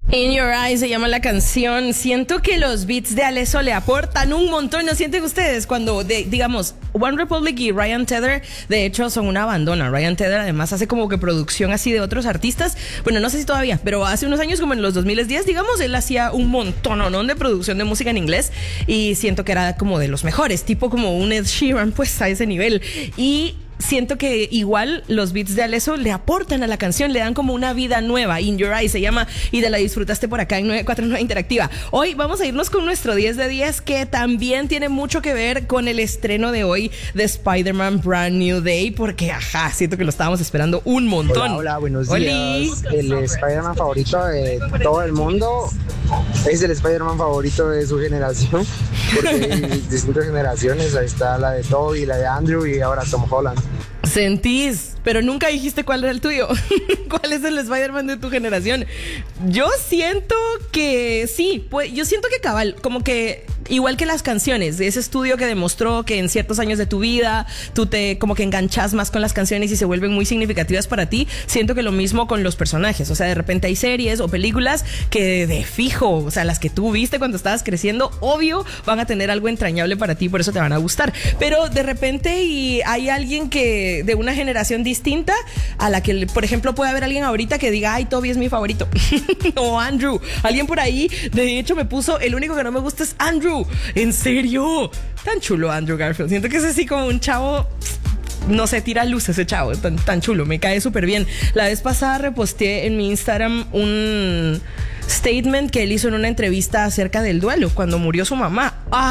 In Your Eyes se llama la canción. Siento que los beats de Alesso le aportan un montón. ¿No sienten ustedes cuando, digamos, One Republic y Ryan Tedder, de hecho, son una bandona? Ryan Tedder además hace como que producción así de otros artistas. Bueno, no sé si todavía, pero hace unos años, como en los 2010, digamos, él hacía un montón de producción de música en inglés y siento que era como de los mejores, tipo como un Ed Sheeran, pues a ese nivel. Y siento que igual los beats de Alesso le aportan a la canción, le dan como una vida nueva. In Your Eyes se llama y te la disfrutaste por acá en 949 Interactiva. Hoy vamos a irnos con nuestro 10 de 10 que también tiene mucho que ver con el estreno de hoy de Spider-Man Brand New Day, porque siento que lo estábamos esperando un montón. Hola, buenos días. El Spider-Man favorito de todo el mundo es el Spider-Man favorito de su generación, porque hay distintas generaciones. Ahí está la de Tobey, la de Andrew y ahora Tom Holland. Sentís, pero nunca dijiste cuál era el tuyo. ¿Cuál es el Spider-Man de tu generación? Yo siento que sí, pues yo siento que cabal, como que igual que las canciones de ese estudio que demostró que en ciertos años de tu vida tú te como que enganchas más con las canciones y se vuelven muy significativas para ti. Siento que lo mismo con los personajes, o sea, de repente hay series o películas que de fijo, o sea, las que tú viste cuando estabas creciendo, obvio van a tener algo entrañable para ti, por eso te van a gustar. Pero de repente y hay alguien que de una generación distinta a la que, por ejemplo, puede haber alguien ahorita que diga, ay, Toby es mi favorito o Andrew, alguien por ahí de hecho me puso, el único que no me gusta es Andrew. ¿En serio? Tan chulo Andrew Garfield. Siento que es así como un chavo, no sé, tira luz ese chavo, tan chulo, me cae súper bien. La vez pasada reposteé en mi Instagram un statement que él hizo en una entrevista acerca del duelo cuando murió su mamá.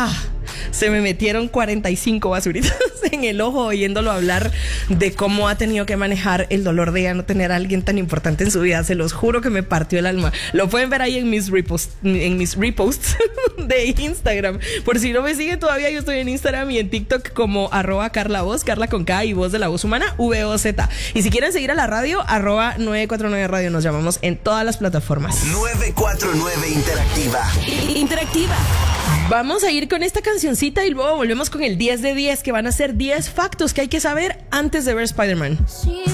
Se me metieron 45 basuritas en el ojo oyéndolo hablar de cómo ha tenido que manejar el dolor de ya no tener a alguien tan importante en su vida. Se los juro que me partió el alma. Lo pueden ver ahí en mis reposts de Instagram. Por si no me siguen todavía, yo estoy en Instagram y en TikTok como @CarlaVoz, Carla con K y voz de la voz humana, VOZ. Y si quieren seguir a la radio, @949 Radio. Nos llamamos en todas las plataformas. 949 Interactiva. Vamos a ir con esta cancioncita y luego volvemos con el 10 de 10, que van a ser 10 factos que hay que saber antes de ver Spider-Man.